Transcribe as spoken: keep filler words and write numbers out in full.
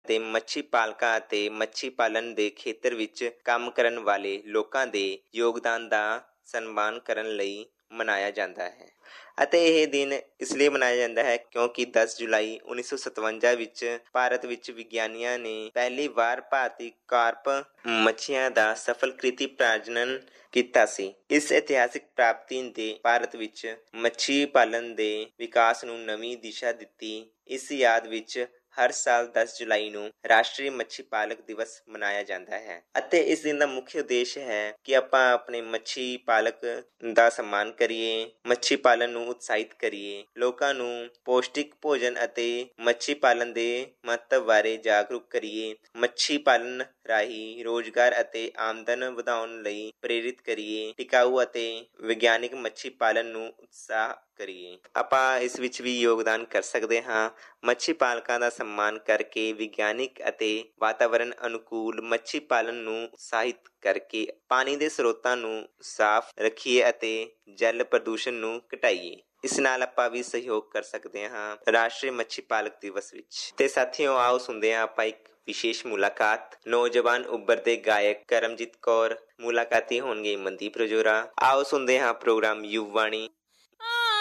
ਤੇ ਮੱਛੀ ਪਾਲਕਾਂ ਅਤੇ ਮੱਛੀ ਪਾਲਣ ਦੇ ਖੇਤਰ ਵਿੱਚ ਕੰਮ ਕਰਨ ਵਾਲੇ ਲੋਕਾਂ ਦੇ ਯੋਗਦਾਨ ਦਾ ਸਨਮਾਨ ਕਰਨ ਲਈ ਮਨਾਇਆ ਜਾਂਦਾ ਹੈ। ਅਤੇ ਇਹ ਦਿਨ ਇਸ ਲਈ ਮਨਾਇਆ ਜਾਂਦਾ ਹੈ ਕਿਉਂਕਿ ਦਸ ਜੁਲਾਈ ਉੱਨੀ ਸੌ ਸਤਵੰਜਾ ਵਿੱਚ ਭਾਰਤ ਵਿੱਚ ਵਿਗਿਆਨੀਆਂ ਨੇ ਪਹਿਲੀ ਵਾਰ ਭਾਰਤੀ ਕਾਰਪ ਮੱਛੀਆਂ ਦਾ ਸਫਲਕ੍ਰਿਤੀ ਪ੍ਰਜਨਨ ਕੀਤਾ ਸੀ। ਇਸ ਇਤਿਹਾਸਿਕ ਪ੍ਰਾਪਤੀ ਨੇ ਭਾਰਤ ਵਿੱਚ ਮੱਛੀ ਪਾਲਣ ਦੇ ਵਿਕਾਸ ਨੂੰ ਨਵੀਂ ਦਿਸ਼ਾ ਦਿੱਤੀ। ਇਸ ਯਾਦ ਵਿੱਚ ਹਰ ਸਾਲ ਦਸ ਜੁਲਾਈ ਨੂੰ ਰਾਸ਼ਟਰੀ ਮੱਛੀ ਪਾਲਕ ਦਿਵਸ ਮਨਾਇਆ ਜਾਂਦਾ ਹੈ ਅਤੇ ਇਸ ਦਿਨ ਦਾ ਮੁੱਖ ਉਦੇਸ਼ ਹੈ ਕਿ ਆਪਾਂ ਆਪਣੇ ਮੱਛੀ ਪਾਲਕ ਦਾ ਸਨਮਾਨ ਕਰੀਏ, ਮੱਛੀ ਪਾਲਣ ਨੂੰ ਉਤਸ਼ਾਹਿਤ ਕਰੀਏ, ਲੋਕਾਂ ਨੂੰ ਪੌਸ਼ਟਿਕ ਭੋਜਨ ਅਤੇ ਮੱਛੀ ਪਾਲਣ ਦੇ ਮਹੱਤਵ ਬਾਰੇ ਜਾਗਰੂਕ ਕਰੀਏ, ਮੱਛੀ ਪਾਲਣ ਰਾਹੀਂ ਰੋਜ਼ਗਾਰ ਅਤੇ ਆਮਦਨ ਵਧਾਉਣ ਲਈ ਪ੍ਰੇਰਿਤ ਕਰੀਏ, ਟਿਕਾਊ ਅਤੇ ਵਿਗਿਆਨਿਕ ਮੱਛੀ ਪਾਲਣ ਨੂੰ ਉਤਸ਼ਾਹ ਕਰੀਏ। ਆਪਾਂ ਇਸ ਵਿੱਚ ਵੀ ਯੋਗਦਾਨ ਕਰ ਸਕਦੇ ਹਾਂ। ਮੱਛੀ ਪਾਲਕਾਂ ਦਾ ਸਨਮਾਨ ਕਰਕੇ ਵਿਗਿਆਨਿਕ ਅਤੇ ਵਾਤਾਵਰਣ ਅਨੁਕੂਲ ਮੱਛੀ ਪਾਲਣ ਨੂੰ ਉਤਸ਼ਾਹਿਤ ਕਰਕੇ ਪਾਣੀ ਦੇ ਸਰੋਤਾਂ ਨੂੰ ਸਾਫ਼ ਰੱਖੀਏ ਅਤੇ ਜਲ ਪ੍ਰਦੂਸ਼ਣ ਨੂੰ ਘਟਾਈਏ। ਇਸ ਨਾਲ ਆਪਾਂ ਵੀ ਸਹਿਯੋਗ ਕਰ ਸਕਦੇ ਹਾਂ ਰਾਸ਼ਟਰੀ ਮੱਛੀ ਪਾਲਕ ਦਿਵਸ ਵਿੱਚ। ਤੇ ਸਾਥੀਓ, ਆਓ ਸੁਣਦੇ ਹਾਂ ਆਪਾਂ ਇੱਕ ਵਿਸ਼ੇਸ਼ ਮੁਲਾਕਾਤ। ਨੌਜਵਾਨ ਉੱਭਰਦੇ ਗਾਇਕ ਕਰਮਜੀਤ ਕੌਰ ਮੁਲਾਕਾਤੀ ਹੋਣਗੇ ਮਨਦੀਪ ਰਜੋਰਾ। ਆਓ ਸੁਣਦੇ ਹਾਂ ਪ੍ਰੋਗਰਾਮ ਯੁਵ ਵਾਣੀ